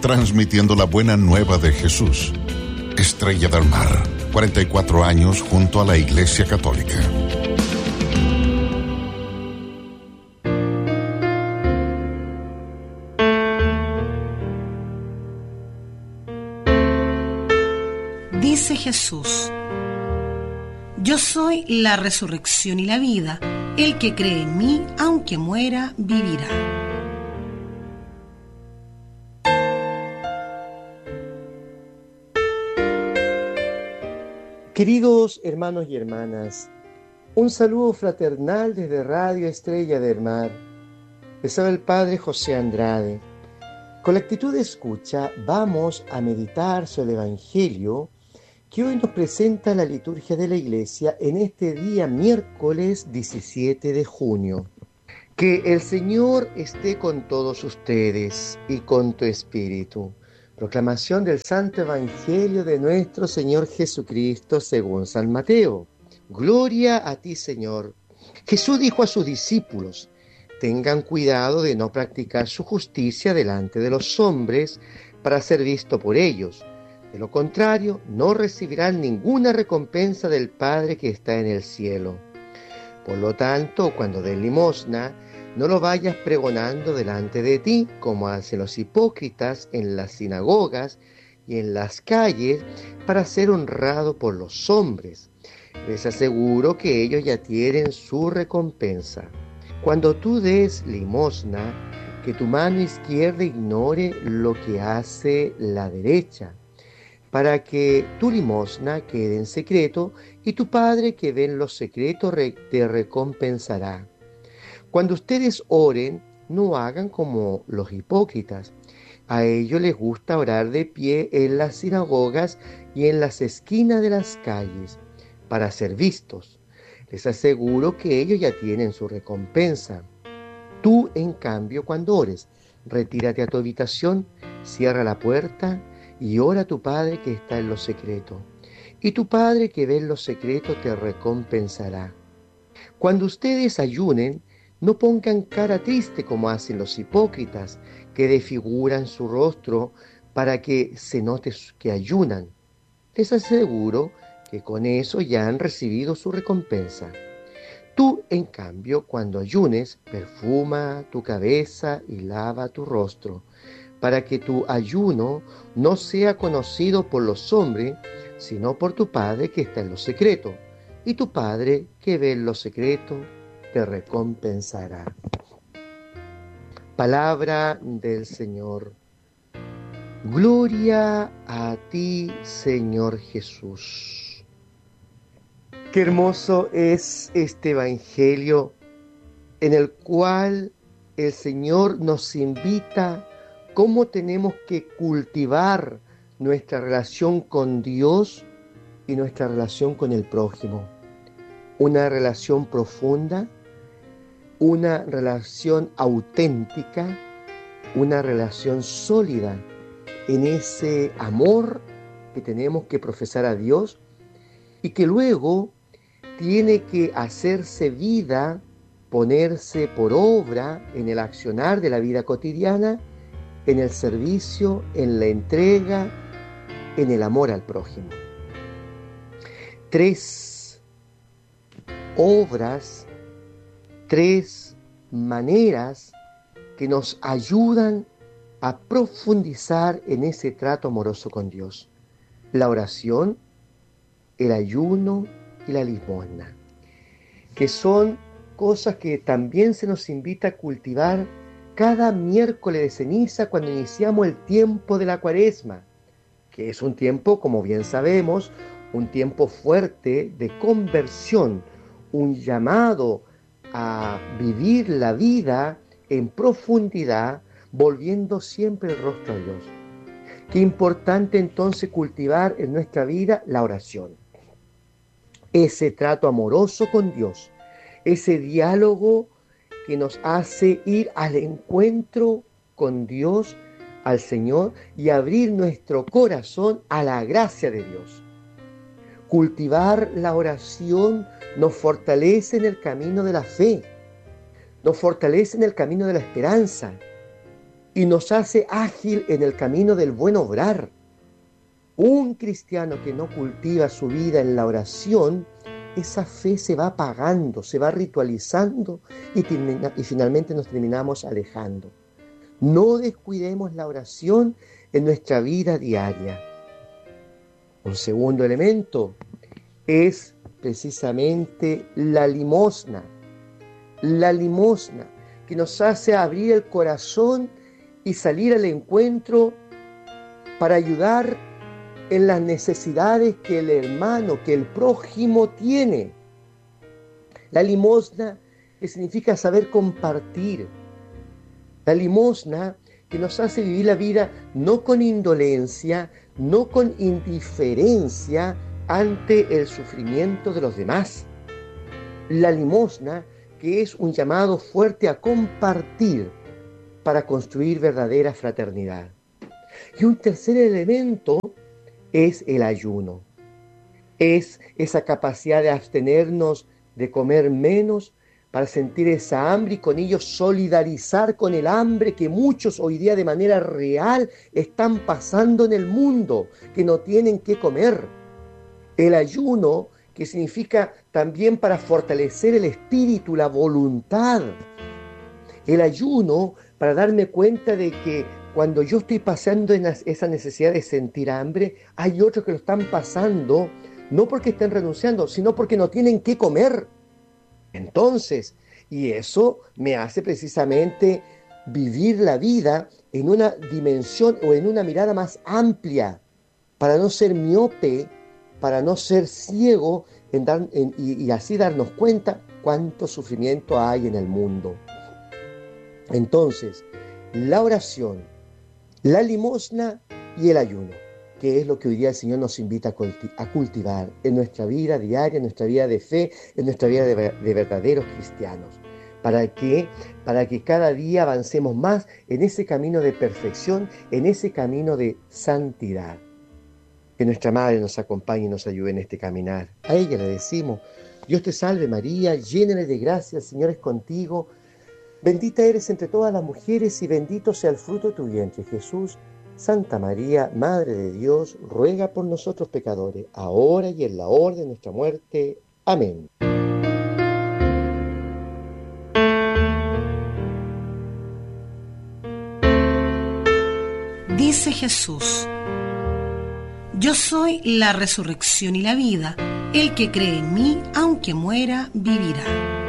transmitiendo la buena nueva de Jesús. Estrella del Mar, 44 años junto a la Iglesia Católica. Dice Jesús: yo soy la resurrección y la vida. El que cree en mí, aunque muera, vivirá. Queridos hermanos y hermanas, un saludo fraternal desde Radio Estrella del Mar. Les habla el Padre José Andrade. Con la actitud de escucha vamos a meditar sobre el Evangelio que hoy nos presenta la liturgia de la Iglesia en este día miércoles 17 de junio. Que el Señor esté con todos ustedes y con tu espíritu. Proclamación del Santo Evangelio de nuestro Señor Jesucristo según San Mateo. Gloria a ti, Señor. Jesús dijo a sus discípulos: tengan cuidado de no practicar su justicia delante de los hombres para ser visto por ellos. De lo contrario, no recibirán ninguna recompensa del Padre que está en el cielo. Por lo tanto, cuando des limosna, no lo vayas pregonando delante de ti, como hacen los hipócritas en las sinagogas y en las calles, para ser honrado por los hombres. Les aseguro que ellos ya tienen su recompensa. Cuando tú des limosna, que tu mano izquierda ignore lo que hace la derecha, para que tu limosna quede en secreto, y tu Padre que ve en lo secreto te recompensará. Cuando ustedes oren, no hagan como los hipócritas. A ellos les gusta orar de pie en las sinagogas y en las esquinas de las calles, para ser vistos. Les aseguro que ellos ya tienen su recompensa. Tú, en cambio, cuando ores, retírate a tu habitación, cierra la puerta y ora a tu Padre que está en lo secreto. Y tu Padre que ve en lo secreto te recompensará. Cuando ustedes ayunen, no pongan cara triste como hacen los hipócritas, que desfiguran su rostro para que se note que ayunan. Les aseguro que con eso ya han recibido su recompensa. Tú, en cambio, cuando ayunes, perfuma tu cabeza y lava tu rostro, para que tu ayuno no sea conocido por los hombres, sino por tu Padre que está en lo secreto. Y tu Padre que ve en lo secreto te recompensará. Palabra del Señor. Gloria a ti, Señor Jesús. Qué hermoso es este Evangelio en el cual el Señor nos invita cómo tenemos que cultivar nuestra relación con Dios y nuestra relación con el prójimo. Una relación profunda, una relación auténtica, una relación sólida en ese amor que tenemos que profesar a Dios y que luego tiene que hacerse vida, ponerse por obra en el accionar de la vida cotidiana, en el servicio, en la entrega, en el amor al prójimo. 3 obras, 3 maneras que nos ayudan a profundizar en ese trato amoroso con Dios. La oración, el ayuno y la limosna, que son cosas que también se nos invita a cultivar cada miércoles de ceniza cuando iniciamos el tiempo de la Cuaresma, que es un tiempo, como bien sabemos, un tiempo fuerte de conversión, un llamado a vivir la vida en profundidad, volviendo siempre el rostro a Dios. Qué importante entonces cultivar en nuestra vida la oración, ese trato amoroso con Dios, ese diálogo que nos hace ir al encuentro con Dios, al Señor, y abrir nuestro corazón a la gracia de Dios. Cultivar la oración nos fortalece en el camino de la fe, nos fortalece en el camino de la esperanza, y nos hace ágil en el camino del buen obrar. Un cristiano que no cultiva su vida en la oración, esa fe se va apagando, se va ritualizando y finalmente nos terminamos alejando. No descuidemos la oración en nuestra vida diaria. Un segundo elemento es precisamente la limosna. La limosna que nos hace abrir el corazón y salir al encuentro para ayudar en las necesidades que el hermano, que el prójimo tiene. La limosna que significa saber compartir. La limosna que nos hace vivir la vida no con indolencia, no con indiferencia ante el sufrimiento de los demás. La limosna que es un llamado fuerte a compartir para construir verdadera fraternidad. Y un tercer elemento es el ayuno. Es esa capacidad de abstenernos de comer menos para sentir esa hambre y con ello solidarizar con el hambre que muchos hoy día de manera real están pasando en el mundo, que no tienen qué comer. El ayuno, que significa también para fortalecer el espíritu, la voluntad. El ayuno para darme cuenta de que cuando yo estoy pasando en esa necesidad de sentir hambre, hay otros que lo están pasando, no porque estén renunciando, sino porque no tienen qué comer. Entonces, y eso me hace precisamente vivir la vida en una dimensión o en una mirada más amplia, para no ser miope, para no ser ciego y así darnos cuenta cuánto sufrimiento hay en el mundo. Entonces, la oración, la limosna y el ayuno, que es lo que hoy día el Señor nos invita a cultivar en nuestra vida diaria, en nuestra vida de fe, en nuestra vida de verdaderos cristianos. ¿Para qué? Para que cada día avancemos más en ese camino de perfección, en ese camino de santidad. Que nuestra Madre nos acompañe y nos ayude en este caminar. A ella le decimos: Dios te salve María, llena de gracia, el Señor es contigo. Bendita eres entre todas las mujeres y bendito sea el fruto de tu vientre, Jesús. Santa María, Madre de Dios, ruega por nosotros pecadores, ahora y en la hora de nuestra muerte. Amén. Dice Jesús: yo soy la resurrección y la vida. El que cree en mí, aunque muera, vivirá.